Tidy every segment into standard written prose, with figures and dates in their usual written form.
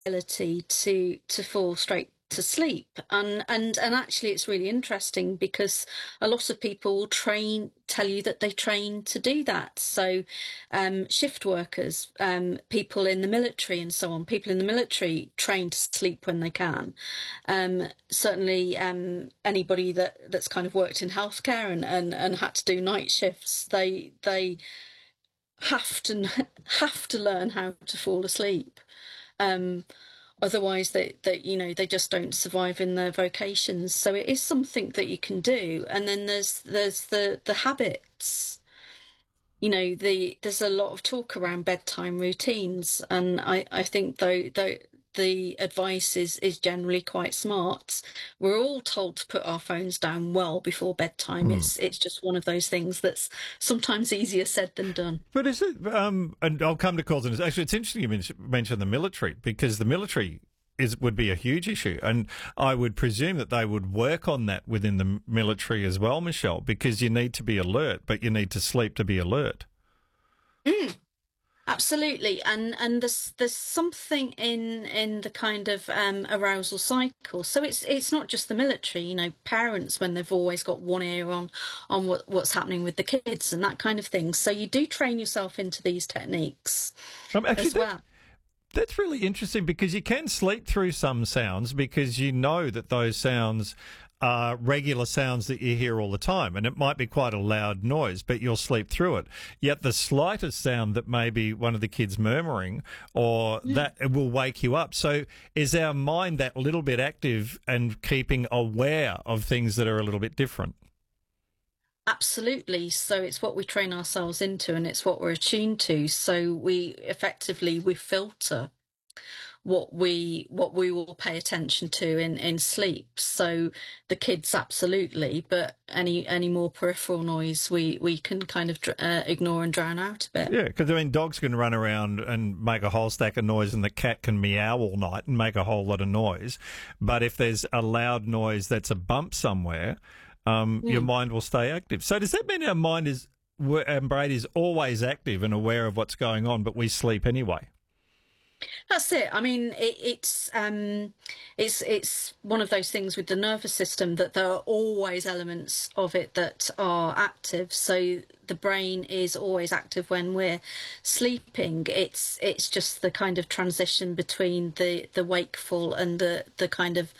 ability to fall straight to sleep. And actually it's really interesting because a lot of people tell you that they train to do that. So shift workers, people in the military and so on, people in the military train to sleep when they can. Certainly anybody that's kind of worked in healthcare and had to do night shifts, they have to have to learn how to fall asleep. Um, Otherwise, they just don't survive in their vocations. So it is something that you can do. And then there's the habits. There's a lot of talk around bedtime routines, and I think though the advice is generally quite smart. We're all told to put our phones down well before bedtime. It's just one of those things that's sometimes easier said than done. But is it, and I'll come to calls, and actually it's interesting you mentioned the military, because the military would be a huge issue. And I would presume that they would work on that within the military as well, Michelle, because you need to be alert, but you need to sleep to be alert. Mm. Absolutely, and there's something in the kind of arousal cycle. So it's not just the military. Parents, when they've always got one ear on what's happening with the kids and that kind of thing. So you do train yourself into these techniques Actually, as well. That's really interesting, because you can sleep through some sounds because you know that those sounds are regular sounds that you hear all the time, and it might be quite a loud noise, but you'll sleep through it. Yet the slightest sound that may be one of the kids murmuring, or that it will wake you up. So is our mind that little bit active and keeping aware of things that are a little bit different? Absolutely. So it's what we train ourselves into, and it's what we're attuned to. So we filter what we will pay attention to in sleep. So the kids absolutely, but any more peripheral noise we can kind of ignore and drown out a bit. Yeah, because dogs can run around and make a whole stack of noise, and the cat can meow all night and make a whole lot of noise. But if there's a loud noise that's a bump somewhere, your mind will stay active. So does that mean our brain is always active and aware of what's going on, but we sleep anyway? That's it. I mean, it's one of those things with the nervous system that there are always elements of it that are active. So the brain is always active when we're sleeping. It's just the kind of transition between the wakeful and the kind of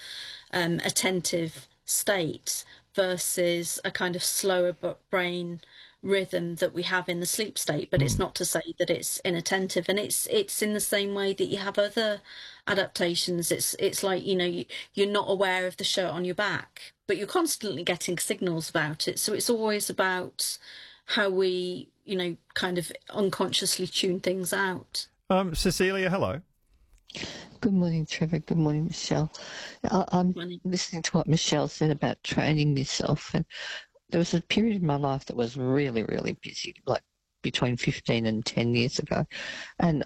attentive state versus a kind of slower brain rhythm that we have in the sleep state. But it's not to say that it's inattentive, and it's in the same way that you have other adaptations. It's like you're not aware of the shirt on your back, but you're constantly getting signals about it. So it's always about how we kind of unconsciously tune things out. Cecilia, hello. Good morning, Trevor. Good morning, Michelle. I'm listening to what Michelle said about training myself, and there was a period in my life that was really, really busy, like between 15 and 10 years ago. And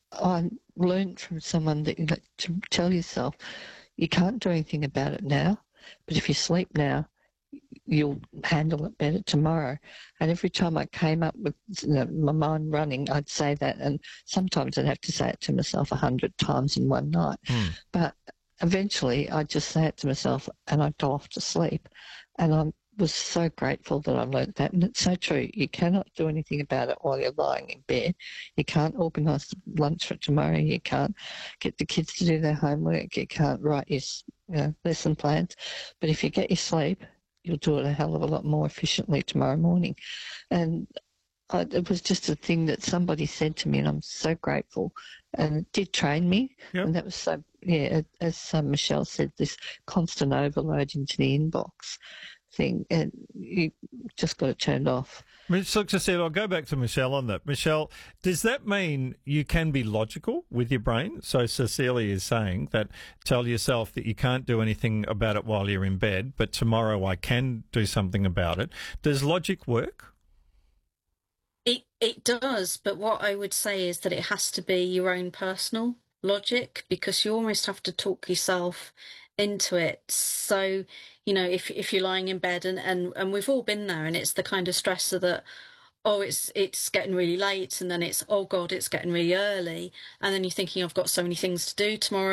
I learned from someone that to tell yourself, you can't do anything about it now, but if you sleep now, you'll handle it better tomorrow. And every time I came up with my mind running, I'd say that. And sometimes I'd have to say it to myself 100 times in one night. But eventually I'd just say it to myself and I'd go off to sleep. And I was so grateful that I learnt that. And it's so true. You cannot do anything about it while you're lying in bed. You can't organise lunch for tomorrow. You can't get the kids to do their homework. You can't write your lesson plans. But if you get your sleep, you'll do it a hell of a lot more efficiently tomorrow morning. And it was just a thing that somebody said to me, and I'm so grateful. And it did train me. Yep. And that was so, as Michelle said, this constant overload into the inbox thing, and you just got it turned off. So, I'll go back to Michelle on that. Michelle, does that mean you can be logical with your brain? So Cecilia is saying that tell yourself that you can't do anything about it while you're in bed, but tomorrow I can do something about it. Does logic work? It does, but what I would say is that it has to be your own personal logic, because you almost have to talk yourself into it. So, if you're lying in bed and we've all been there, and it's the kind of stressor that oh, it's getting really late, and then it's, oh God, it's getting really early, and then you're thinking, I've got so many things to do tomorrow.